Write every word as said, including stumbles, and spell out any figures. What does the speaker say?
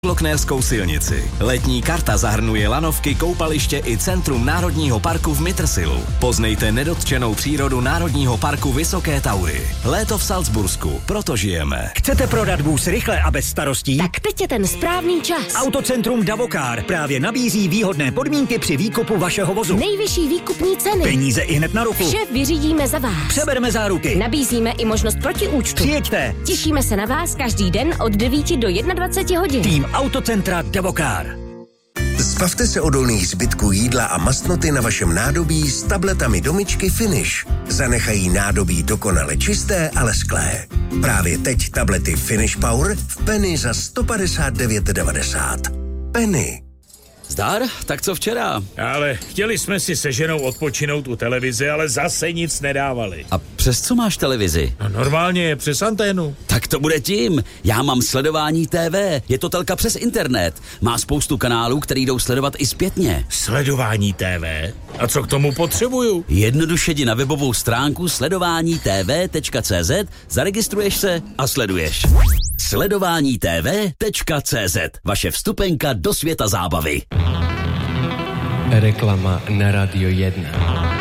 Loknérskou silnici. Letní karta zahrnuje lanovky, koupaliště i centrum Národního parku v Mittersilu. Poznejte nedotčenou přírodu Národního parku Vysoké Taury. Léto v Salzbursku, proto žijeme. Chcete prodat vůz rychle a bez starostí? Tak teď je ten správný čas. Autocentrum Davokar právě nabízí výhodné podmínky při výkupu vašeho vozu. Nejvyšší výkupní ceny. Peníze i hned na ruku. Vše vyřídíme za vás. Přebereme záruky. Nabízíme i možnost protiúčtu. Přijeďte. Těšíme se na vás každý den od devíti do dvaceti jedna hodin. Tým Autocentra Davokar. Zbavte se odolných zbytků jídla a mastnoty na vašem nádobí s tabletami Domičky Finish. Zanechají nádobí dokonale čisté a lesklé. Právě teď tablety Finish Power v Penny za sto padesát devět devadesát. Penny. Zdar, tak co včera? Ale chtěli jsme si se ženou odpočinout u televize, ale zase nic nedávali. A přes co máš televizi? No normálně je přes anténu. Tak to bude tím. Já mám Sledování T V. Je to telka přes internet. Má spoustu kanálů, který jdou sledovat i zpětně. Sledování T V? A co k tomu potřebuju? Jednoduše jdi na webovou stránku sledování t v tečka c z, zaregistruješ se a sleduješ. sledování t v tečka c z. Vaše vstupenka do světa zábavy. Reklama na Radio jedna.